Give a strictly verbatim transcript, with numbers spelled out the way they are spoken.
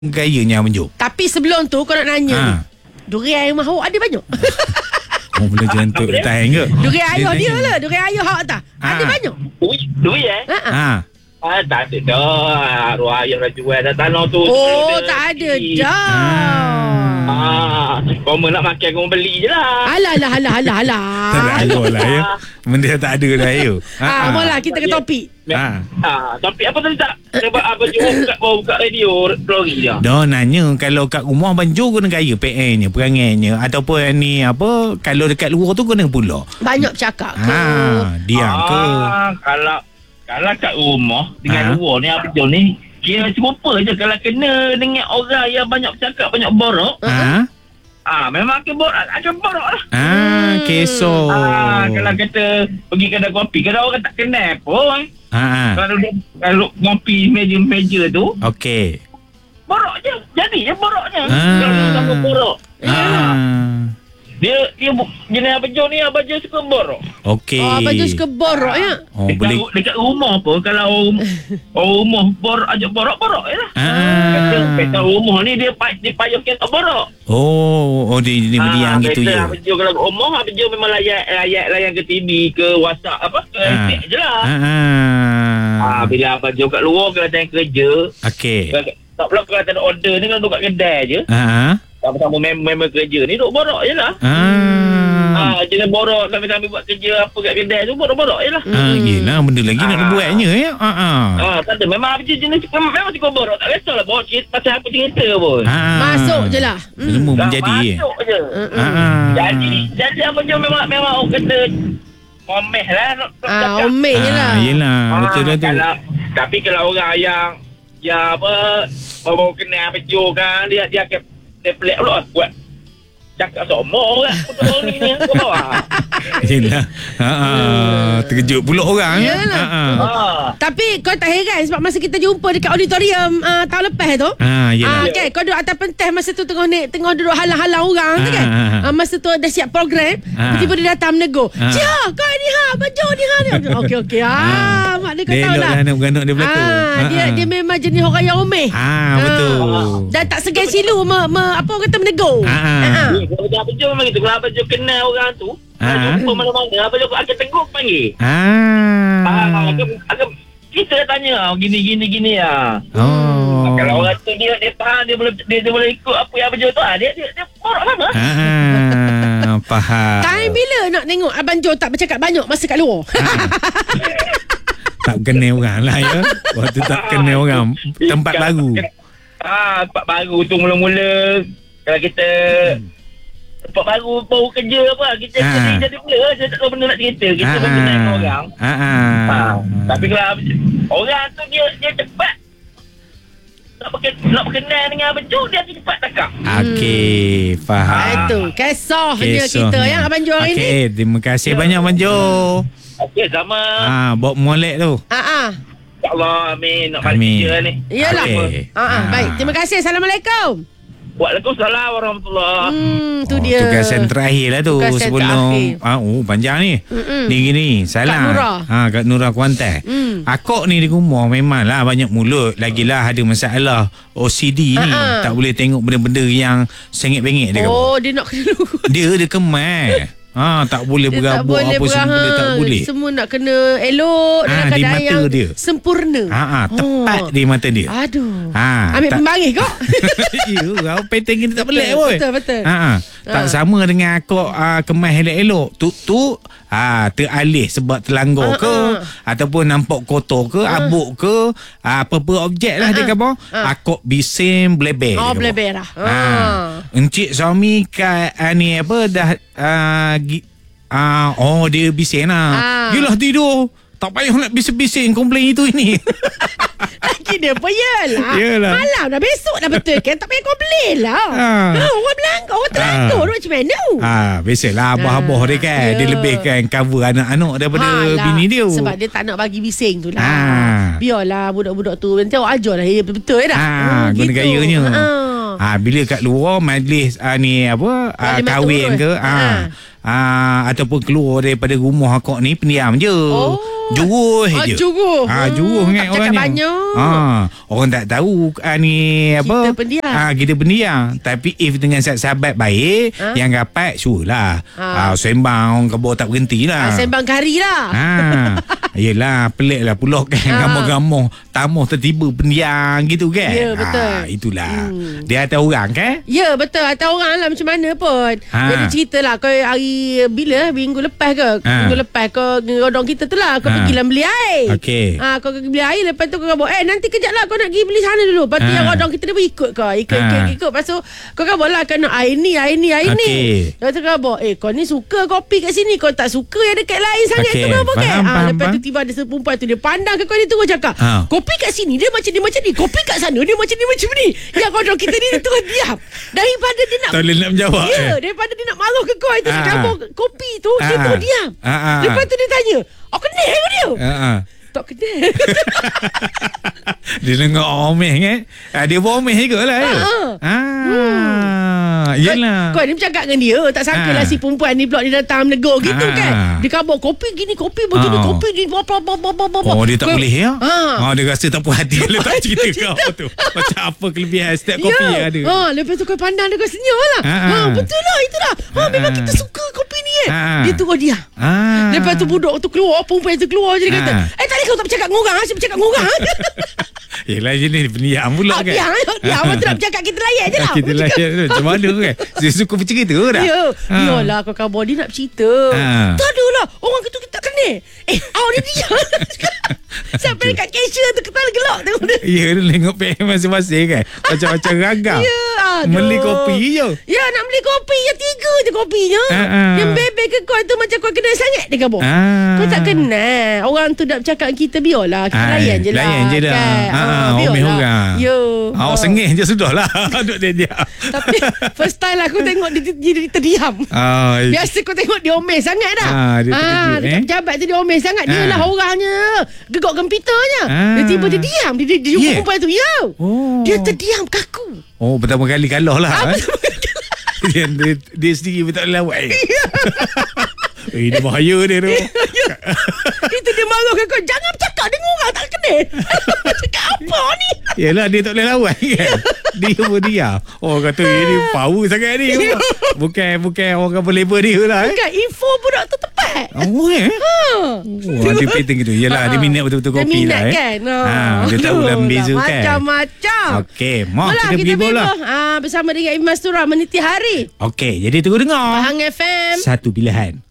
gayanya Abang Jo. Tapi sebelum tu kau nak nanya Ha. ni, durian yang mahu ada banyak? Oh, boleh jantuk tahan ke? Durian ayah dia nanya. lah. Durian ayah hak tak? Ada Ha. banyak? Duit eh? Ha. ha. Ha. Ah, tak ada dah. Ruah ayam dah jual dah tanah tu. Oh, tak ada dah. Ah, kau nak makan kau beli je lah. Alah, alah, alah, alah, alah. Tak ada ayah lah ya. Benda tak ada dah ya. Ah, mula kita ke topik. Ha. Ah, tapi apa tadi tak? Sebab apa je buka bawa buka radio lori dia. Dah nanya kalau kat rumah Abang Jo guna gaya P N nya, perangainya ataupun ni apa, kalau dekat luar tu guna pula. Banyak bercakap ke? Ha, diam ke? Ah, kalau kalau kat rumah dengan Ah. luar ni apa je ni? Kira serupa je kalau kena dengan orang yang banyak bercakap, banyak borok. Ha? Ah, memang akan borok, akan borok lah. Ah, kesok. Ah, kalau kata pergi kedai kopi, kalau orang tak kenal pun. Ha. Kalau dia kalau kopi meja-meja tu, Okey. borok je. Jadi je boroknya. Ah. Kalau dia sama borok. Ah. Dia dia bu- jenis Abang Jo ni, Abang Jo suka borok. Okey. Oh, Abang Jo suka borok ya? Oh, dekat, boleh. dekat rumah pun kalau orang orang rumah borok ajak borok-borok je lah. Kata Ah. kata rumah ni dia pa- dia payah kita borok. Oh, oh dia dia berdiam gitu ya. Abang Jo kalau kat rumah, Abang Jo memang layan layan layan ke T V, ke WhatsApp apa, ke Ah. Facebook je lah. Ah. Ah, bila Abang Jo kat luar kalau tengah kerja, Okey. kalau- tak pula kalau ada order ni kalau duduk kat kedai je, Ha. sama-sama member-member kerja ni duduk borok je lah. Ah. Ah, jenis borok sambil-sambil buat kerja apa kat kedai tu, borok-borok je lah. Ah, yelah benda lagi nak Ah. buatnya ya. Ha ah. Ah, tak ada. Memang apa je jenis memang, memang suka borok. Tak kisahlah borok cerita pasal apa cerita pun. Ah. Masuk je lah. Semua Tak menjadi. masuk je. Ah. Jadi, jadi apa je memang memang orang kata omeh lah. nak- nak Ah, cakap. omeh je lah. Ah, yelah, betul dah tu. Kalau, tapi kalau orang yang yang apa baru kenal Abang Jo kan, dia dia akan dia pelik pula buat cakap semua orang betul ni ni kau bawa. Yelah. Ha ah. Terkejut pula orang ya. Yelah. Ha ah. Ah. Tapi kau tak heran sebab masa kita jumpa dekat auditorium uh, tahun lepas tu. Ah, yelah. Ah, kan kau duduk atas pentas masa tu tengah naik, tengah duduk halang-halang orang tu kan. Ah, ah, ah. Ah, masa tu dah siap program, Ah. tiba-tiba dia datang menegur. Ah. "Cia, kau ni ha, baju ni ha." Dia, Okey okey. Ah, mak dia kau Dia tahu elok lah. lah nak beranak dia belakang. Ah, dia dia memang jenis orang yang omeh. Ah, betul. Dan tak segan silu me, me, apa orang kata menegur. Ah, ah. Ah. Ni, kalau dia Abang Jo memang gitu. Kalau Abang Jo kenal orang tu, Ah. Abang Jo jumpa mana-mana, Abang Jo akan tegur panggil. Ah. Ah, agak, agak, kita tanya, ah, gini, gini, gini lah. Oh. Kalau orang tu dia, dia faham, dia boleh dia, dia boleh ikut apa yang Abang Jo tu, ah, dia, dia, dia borok sama. Ah, faham. Time bila nak tengok Abang Jo tak bercakap banyak masa kat luar? Ah. Tak kenal orang lah ya. Waktu tak kenal orang. Tempat Kalau- baru. Ah, tempat baru tu mula-mula, kalau kita, tempat baru, baru kerja apa, kita Ah. jadi, jadi mula, saya tak tahu benda nak cerita, kita Ah, pun kenal dengan orang. Ah, ah. Ah, tapi kalau orang tu dia dia cepat nak berkenal, nak berkenal dengan Abang Jo, dia cepat cakap. Okey, Ah, faham. itu kisahnya kita yang Abang Jo hari ni. Okey, terima kasih banyak Abang Jo. Okey, sama. Ah, bawa molek tu. Ah ah. InsyaAllah, amin. Nak balik Amin. kerja ni. Iyalah. Okey. Ah, ah. Ah. Baik, terima kasih. Assalamualaikum. Waalaikumsalam warahmatullahi. Hmm, tu Oh, dia. tugasan terakhir lah tu Tugasan sebelum terakhir. ah, oh panjang ni. Mm-mm. Ni gini, salah. Kak Nura. Ha, Kak Nura Kuantan. Hmm. Akak ni di rumah memanglah banyak mulut. Lagilah ada masalah O C D ni. Ha-ha. Tak boleh tengok benda-benda yang sengit-bengit dia. Oh, dia nak kena dulu. Dia dia kemas. Ha, tak boleh Dia tak berabuk boleh apa semua berahang. dia tak boleh. Semua nak kena elok dalam Ah, di keadaan mata yang dia. sempurna. Ha ah, tepat Oh. di mata dia. Aduh. Ha, Ambil tak- pembaris kau. Ya, kau pattern kita tak pelik Betul, pun. betul, betul. Ha, ha. Tak Ha. sama dengan akak uh, kemas elok-elok. Tu tu ha, teralih sebab terlanggar Ha, ke ha. ataupun nampak kotor ke, abuk ke, uh, apa-apa objek lah Ha, dia ha. kata. Ha. Akak bising bleber. Oh, dia kata. bleber lah. Ha. Ha. Encik suami kat uh, ni apa dah uh, gi, uh, oh dia bising lah. Ha. Yelah tidur. Tak payah nak bising-bising komplain itu ini. Lagi dia apa yalah. Yalah. Malam dah besok dah betul kan. Tak payah komplain lah. Ha. Ha, orang belanggar, orang terlanggar. Ha. Orang macam mana? Ah, biasalah abah-abah dia kan. Ya. Dia lebihkan cover anak-anak daripada Alah, bini dia. Sebab dia tak nak bagi bising tu lah. Ha. Biarlah budak-budak tu. Nanti awak ajar lah. Ya, betul-betul ya dah. Ah, guna gayanya. Ha. Ah, bila kat luar majlis ah, ni apa ah, Majlis kahwin turun. ke Ha. ah, ah, ataupun keluar daripada rumah akak ni pendiam je. Oh. Juruh Ah, je. juruh. Ah, juruh Hmm, ingat tak cakap orangnya. banyak. Ah, orang tak tahu ah, ni apa? Kita pendiam. Ah, kita pendiam. Tapi if dengan sahabat baik Ah. yang rapat suruhlah. Ah. Ah, sembang kebor tak berhenti lah. Ah, sembang kari lah. Ah, yelah pelik lah pula kan Ah. gamoh-gamoh tamuh tertiba pendiam gitu kan. Ya, betul. Ah, itulah. Hmm. Dia ada orang kan? Ya betul. Atau orang lah macam mana pun. Ha. Jadi cerita lah. Kau hari bila minggu lepas ke? Ha. Minggu lepas kau rodong kita tu lah. Kau Ha. pergilah beli air. Okey. Ha, kau pergi beli air. Lepas tu kau kata, eh nanti kejap lah kau nak pergi beli sana dulu. Lepas tu Ha. yang rodong kita ni pun ikut kau. Ikut, Ha. ikut, ikut. Lepas tu kau kata lah kena air ni, air ni, air ni. Okey. Lepas tu kau kata, eh kau ni suka kopi kat sini. Kau tak suka yang dekat lain sangat Okey. tu kenapa kan? Faham, Ha, faham, lepas tu faham. tiba ada seperempuan tu. Dia pandang ke kau ni tu kau cakap. Ha. Kopi kat sini dia macam ni, macam ni. Kopi kat sana dia macam ni, macam ni. Yang rodong kita ni dia terus diam. Daripada dia nak Tak boleh nak menjawab. Ya, eh? daripada dia nak malu ke kau itu Ah. campur kopi tu, dia Ah. tu diam. Ah, ah. Lepas tu dia tanya, "Oh, kenal ke dia?" Ha ah. Tak kenal. Dia dengar omeh kan? Ah, dia buat omeh juga lah. Ya? Ha. Ah. Yelah. Kau, kau ni bercakap dengan dia, tak sangka lah Ah. si perempuan ni pula dia datang menegur gitu Ah. kan. Dia khabar kopi gini, kopi macam ni, Ah. kopi gini, apa apa apa apa. Oh, dia tak Kau- boleh ya? Ha. Oh, dia rasa tak puas hati kalau tak cerita kau tu. Macam apa kelebihan setiap kopi yang ada. Ha, lepas tu kau pandang dia, kau senyum lah. Ha, Ha, ha. betul lah, itulah. Ha, memang Ha. kita suka kopi ni kan. Ha. Dia tu kau diam. Ah. Lepas tu budak tu keluar, perempuan tu keluar je dia kata, Ha. "Eh, tadi kau tak bercakap dengan orang, asyik bercakap dengan orang." Yelah jenis pendiam pula Ah, kan. diam, diam. Apa tu nak bercakap, kita layan je lah. Kita layan tu. Macam mana kan? Dia suka bercerita dah. Ya, Ha. biarlah kau kabar dia nak bercerita. Ha. Tak adalah, orang tu kita tak kenal. Eh, awak dia diam. Sampai dekat cashier tu kepala gelak tengok dia. Ya, dia tengok P M masing-masing kan. Macam-macam ragam. Ya, aduh. Beli kopi je. Ya, nak beli kopi yang tiga je kopinya. Ha, ha. Yang bebek ke kau tu macam kau kenal sangat dia kabar. Ah. Kau tak kenal. Orang tu nak bercakap dengan kita, biarlah. Kita Ah, layan je lah. layan je dah. Kan? Ah, Ah, omeh biarlah. orang. Ya. Awak sengih je sudah lah. Duduk dia diam. Tapi first time lah aku tengok dia, dia, dia terdiam. Ah, Biasa kau tengok dia omel sangat dah. Ah, dia terkejut, ah, dekat eh. pejabat tu dia omel sangat. Dia Ah. lah orangnya gegok gempitanya. Ah. Dia tiba dia diam. Dia, dia, dia jumpa Yeah. perempuan tu. Ya. Oh. Dia terdiam kaku. Oh, pertama kali kalah lah. Apa eh. dia, dia, dia sendiri pun tak boleh lawat. Eh, eh dia bahaya dia tu. Itu dia marah ke kau. Jangan bercakap dengan orang tak kenal. Cakap apa ni? Yelah, dia tak boleh lawan kan. Dia pun diam. Oh, kata ini power sangat ni. Bukan bukan orang kapal labor dia lah. Eh. Bukan, info budak tu tepat. Oh, eh. Ha. Oh, ada pattern gitu. Yelah, dia minat betul-betul Dia kopi minat lah. Eh. kan. Ha, dia tahu Aduh lah beza kan. Macam-macam. Okey, mau Alah, kita pergi bola. ah, bersama dengan Imas Tura meniti hari. Okey, jadi tunggu dengar. Pahang F M. Satu pilihan.